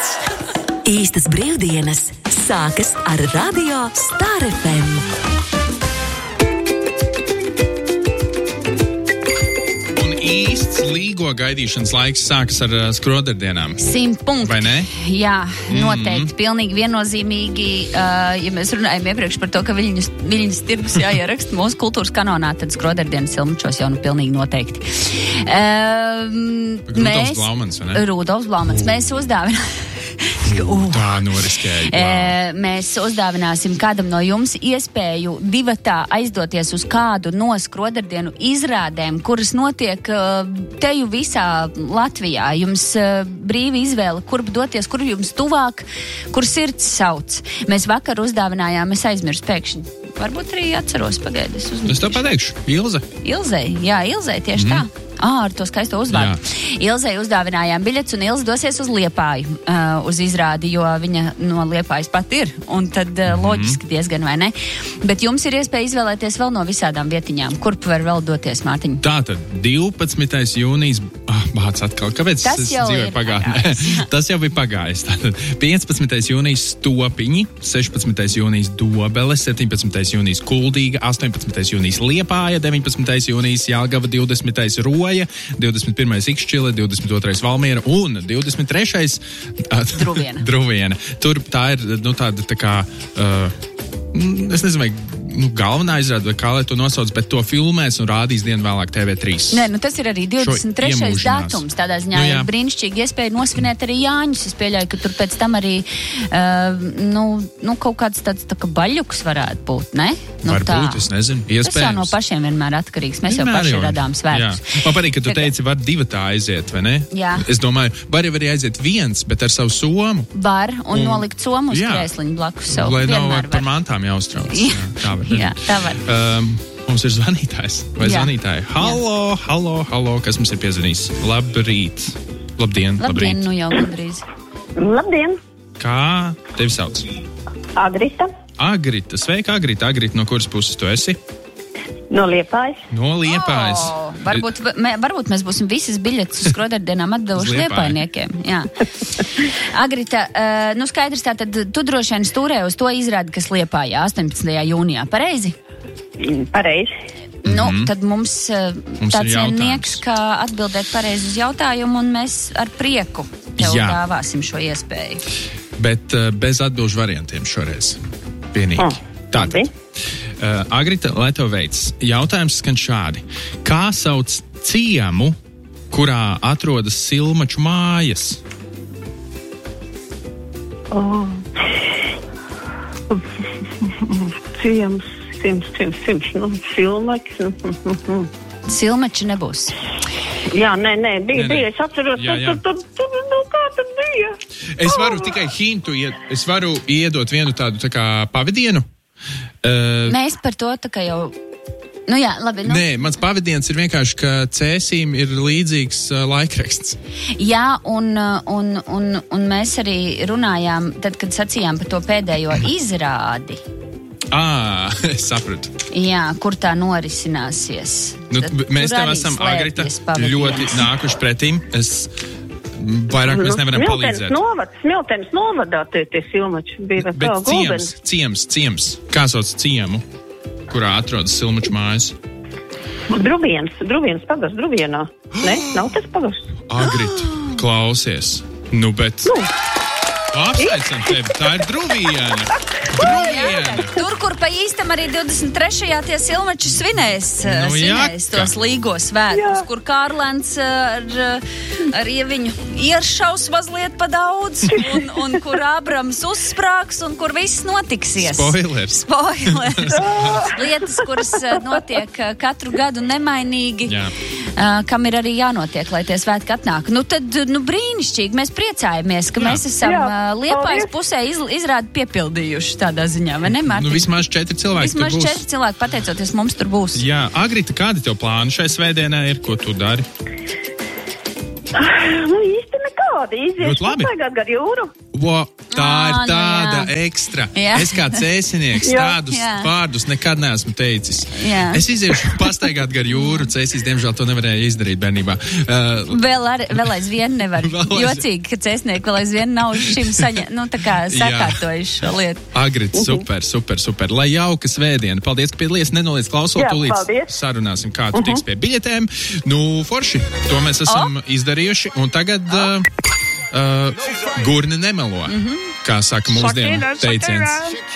Īstas brīvdienas sākas ar Radio Star FM. Īsts līgo gaidīšanas laiks sākas ar skroderdienām. 100 punkti. Vai ne? Jā, noteikti. Pilnīgi viennozīmīgi. Ja mēs runājam iepriekš par to, ka Viļņas tirgus jāieraksta mūsu kultūras kanonā, tad skroderdienas Silmačos jau pilnīgi noteikti. Rudolfs Blaumans, vai ne? Rudolfs Blaumans. Mēs uzdāvinājām. Tā noriskēja. Wow. Mēs uzdāvināsim kādam no jums iespēju divatā aizdoties uz kādu no skroderdienu izrādēm, kuras notiek teju visā Latvijā. Jums brīva izvēle, kurp doties, kur jums tuvāk, kur sirds sauc. Mēs vakar uzdāvinājām, es aizmirsu pēkšņi. Varbūt arī atceros, pagaidi. Es tev pateikšu, Ilze. Ilzei, tieši tā. Ar to skaisto uzvārdu. Ilzei uzdāvinājām biļetes, un Ilze dosies uz Liepāju uz izrādi, jo viņa no Liepājas pat ir. Un tad loģiski diezgan, vai ne? Bet jums ir iespēja izvēlēties vēl no visādām vietiņām. Kurp var vēl doties, Mārtiņ? Tātad 12. jūnijas... Bāc atkal, kāpēc tas es dzīvoju pagātnē? Tas jau bija pagājis. Tātad 15. jūnijas Stopiņi, 16. jūnijas Dobele, 17. jūnijas Kuldīga, 18. jūnijas Liepāja, 19. jūnijas Jelgava, 20. Roja, 21. Ikšķile, 22. Valmiera un 23. Druviena. Tur tā ir, tāda tā kā, es nezinu, vai galvenā izrāda, vai kā lai to nosauc, bet to filmēs un rādīs dienu vēlāk TV3. Nē, tas ir arī 23. datums. Tādā ziņā ir brīnišķīgi iespēja nosvinēt arī Jāņus. Es pieļauju, ka tur pēc tam arī kaut kāds tāds tā kā baļuks varētu būt, ne? Varbūt, es nezinu, iespējams. Tas jau no pašiem vienmēr atkarīgs. Mēs jau paši radām svētkus. Man patīk, ka tu teici, var divatā aiziet, vai ne? Jā. Es domāju, var jau arī aiziet viens, bet ar savu somu. Var, un nolikt somu uz krēsliņu blakus sev. Lai nav par mantām jāuztrauc. Jā, tā var. Mums ir zvanītājs vai zvanītāji. Halo, kas mums ir piezvanījis? Labrīt. Labdien, nu jau gandrīz. Labdien. Kā tevi sauc? Agrita, sveika Agrita. Agrita, no kuras puses tu esi? No Liepājas. Varbūt mēs būsim visas biļetes uz skroderdienām atdevuši liepājniekiem. Jā. Agrita, skaidrs, tātad tu droši vien stūrē uz to izrādi, kas Liepājā 18. jūnijā. Pareizi? Pareizi. Tad mums tāds nieks, kā atbildēt pareizi uz jautājumu, un mēs ar prieku tev dāvāsim šo iespēju. Bet bez atbilžu variantiem šoreiz. Vienīgi. Tātad. Agrita, lai tev veids. Jautājums skan šādi. Kā sauc ciemu, kurā atrodas Silmaču mājas? Ciems, Silmačs. Silmači nebūs. Jā, nē, bija. Es atceros, kā tad bija? Es varu tikai hintu, es varu iedot vienu tādu tā kā pavadienu. Mēs par to tā kā jau... labi. Nē, mans pavadiens ir vienkārši, ka cēsīm ir līdzīgs laikraksts. Jā, un mēs arī runājām, tad, kad sacījām par to pēdējo izrādi. Es sapratu. Jā, kur tā norisināsies. Mēs tev esam, Agrita, ļoti nākuši pretīm. Vairāk mēs nevaram palīdzēt. Smiltenes novadā tie Silmači bija. Bet ciems. Kā sauc ciemu, kurā atrodas Silmaču mājas? Druvienas pagasts, Druvienā. Ne, nav tas pagasts. Agrita, klausies. Apsveicam tevi, tā ir Druviena. Tur, kur pa īstam arī 23. tie Silmači svinēs tos līgo svētkus, kur Kārlēns ar ieviņu ieršaus mazliet pa daudz, un kur Ābrams uzsprāgs, un kur viss notiksies. Spoilers. Lietas, kuras notiek katru gadu nemainīgi, kam ir arī jānotiek, lai tie svētki atnāk. Tad brīnišķīgi, mēs priecājamies, ka mēs esam Liepājas pusē izrādi piepildījuši tādā ziņā, vai ne, Mārtiņ? Vismaz 4 cilvēki tur būs. Vismaz 4 cilvēki, pateicoties, mums tur būs. Jā, Agrita, kādi tev plāni šai svētdienā ir? Ko tu dari? Īsti nekādi. Iziet staigāt gar jūru. Tā ir tāda ekstra. Jā. Es kā cēsinieks tādus vārdus nekad neesmu teicis. Jā. Es iziešu pastaigāt gar jūru, cēsīs, diemžēl to nevarēja izdarīt bērnībā. Vēl aizvien nevar. Jocīgi, ka cēsnieki vēl aizvien nav šim sakārtojuši šo lietu. Agrit, super. Lai jauka svētdiena. Paldies, ka piedalījies. Nenoliec klausot, tūlīt sarunāsim, kā tu tiks pie biļetēm. Forši, to mēs esam izdarījuši. Un tagad gurni nemelo, kā saka mūsdienu teiciens.